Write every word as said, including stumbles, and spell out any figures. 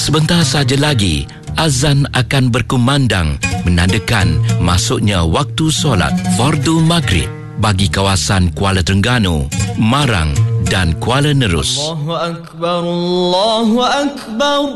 Sebentar saja lagi, azan akan berkumandang menandakan masuknya waktu solat fardu maghrib bagi kawasan Kuala Terengganu, Marang dan Kuala Nerus. Allahu Akbar, Allahu Akbar.